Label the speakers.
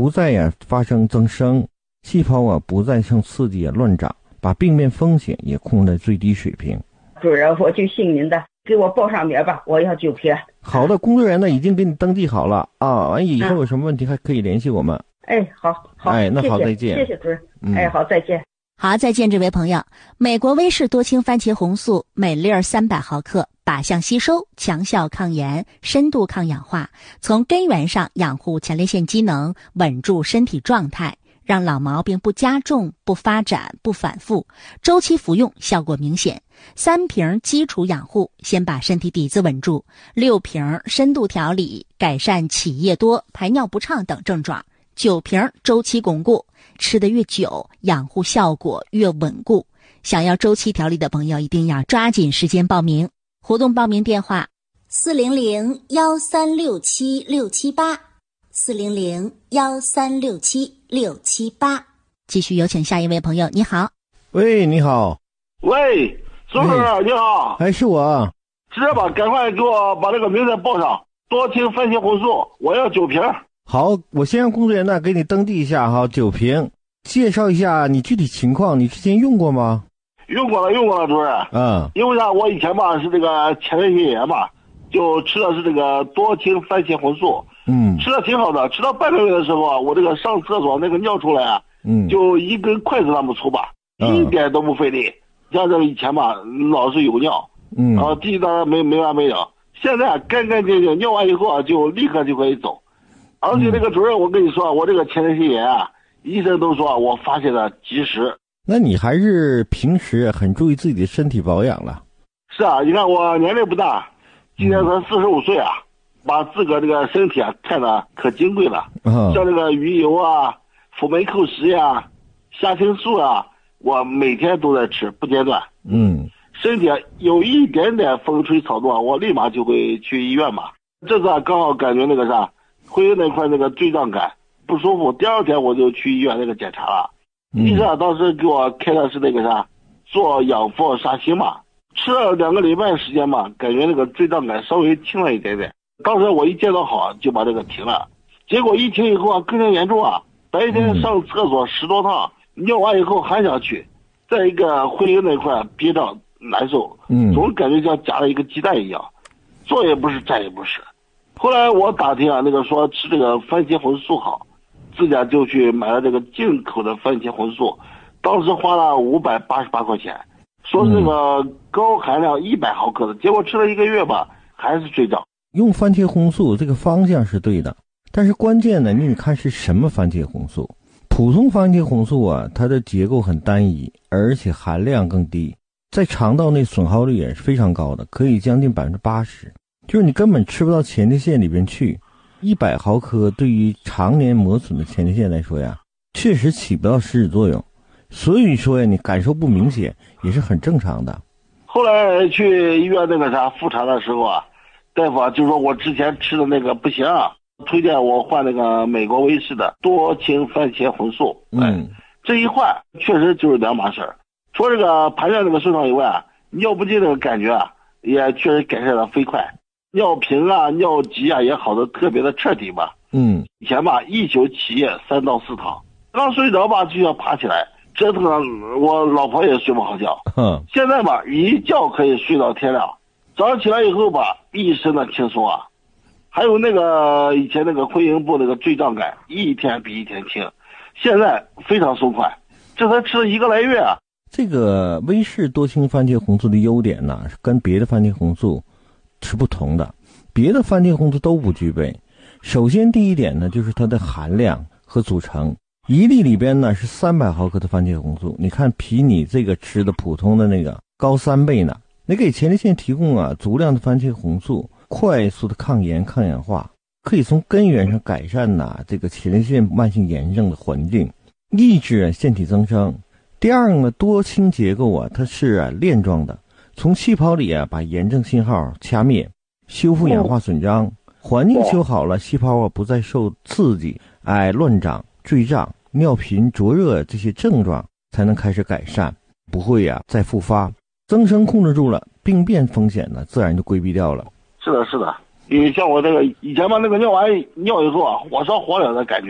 Speaker 1: 不再发生增生，细胞不再受刺激乱长，把病变风险也控制在最低水平。
Speaker 2: 主任，我就信您的，给我报上名吧，我要9瓶。
Speaker 1: 好的，工作人员呢已经给你登记好了啊，完以后有什么问题还可以联系我们。
Speaker 2: 好，
Speaker 1: 那好，再见。
Speaker 2: 谢谢主任。好，再见。
Speaker 3: 好，再见，这位朋友。美国威氏多氢番茄红素每粒300毫克，靶向吸收，强效抗炎，深度抗氧化，从根源上养护前列腺机能，稳住身体状态，让老毛病不加重、不发展、不反复。周期服用效果明显。3瓶基础养护，先把身体底子稳住；6瓶深度调理，改善起夜多、排尿不畅等症状；9瓶周期巩固，吃得越久，养护效果越稳固。想要周期调理的朋友，一定要抓紧时间报名。活动报名电话：400-1367-678，400-1367-678。继续有请下一位朋友，你好。
Speaker 1: 喂，你好。
Speaker 4: 喂，苏哥，你好。
Speaker 1: 是我。
Speaker 4: 是这吧，赶快给我把这个名字报上，多氢番茄红素，我要9瓶。
Speaker 1: 好，我先让工作人员给你登记一下哈，9瓶。介绍一下你具体情况，你之前用过吗？
Speaker 4: 用过了，主任。因为啥？我以前吧是这个前列腺炎嘛，就吃的是这个多氢番茄红素。吃的挺好的，吃到半个月的时候啊，我这个上厕所那个尿出来啊，就一根筷子那么粗吧，一点都不费力。像这个以前吧，老是有尿，滴答没完没了。现在干干净净，尿完以后啊，就立刻就可以走。而且这个主任，我跟你说，我这个前列腺炎啊，医生都说我发现的及时。
Speaker 1: 那你还是平时很注意自己的身体保养了。
Speaker 4: 是啊，你看我年龄不大，今年才45岁啊，把自个这个身体啊看得可金贵了。像这个鱼油啊、辅酶扣10呀、虾青素啊，我每天都在吃，不间断。身体有一点点风吹草动，我立马就会去医院嘛。这次刚好感觉那个啥，会阴那块那个坠胀感不舒服，第2天我就去医院那个检查了。医生当时给我开的是那个啥，做氧氟沙星嘛，吃了2个礼拜时间嘛，感觉那个坠胀感稍微轻了一点点。当时我一见到好就把这个停了，结果一停以后啊，更加严重啊，白天上厕所10多趟，尿完以后还想去，再一个会阴那块憋胀难受，总感觉像夹了一个鸡蛋一样，坐也不是，站也不是。后来我打听啊，那个说吃这个番茄红素好，自家就去买了这个进口的番茄红素，当时花了588块钱，说是那个高含量100毫克的，结果吃了1个月吧，还是坠胀。
Speaker 1: 用番茄红素这个方向是对的，但是关键呢，你看是什么番茄红素。普通番茄红素啊，它的结构很单一，而且含量更低，在肠道内损耗率也是非常高的，可以将近80%，就是你根本吃不到前列腺里边去。100毫克对于常年磨损的前列腺来说呀，确实起不到实质作用，所以说呀，你感受不明显也是很正常的。
Speaker 4: 后来去医院那个啥复查的时候啊，大夫啊就说我之前吃的那个不行，推荐我换那个美国威氏的多氢番茄红素。这一换确实就是2码事。除了这个排尿那个顺畅以外啊，尿不尽那个感觉啊，也确实改善的飞快。尿频啊、尿急啊也好的特别的彻底吧。以前吧一宿起夜3到4趟，刚睡着吧就要爬起来，折腾的我老婆也睡不好觉。现在吧一觉可以睡到天亮，早上起来以后吧一身的轻松啊。还有那个以前那个会阴部那个坠胀感，一天比一天轻，现在非常松快，这才吃了1个来月啊。
Speaker 1: 这个威氏多氢番茄红素的优点呢，跟别的番茄红素是不同的，别的番茄红素都不具备。首先第一点呢，就是它的含量和组成。1粒里边呢是300毫克的番茄红素，你看比你这个吃的普通的那个高3倍呢。你给前列腺提供足量的番茄红素，快速的抗炎抗氧化，可以从根源上改善这个前列腺慢性炎症的环境，抑制腺体增生。第二呢，多氢结构它是链状的，从气泡里把炎症信号掐灭，修复氧化损伤，环境修好了，细胞不再受刺激，乱长、坠胀、尿频、灼热这些症状才能开始改善，不会再复发。增生控制住了，病变风险呢自然就规避掉了。
Speaker 4: 是的，因为像我这个以前吧，那个尿完尿以后啊，火烧火燎的感觉。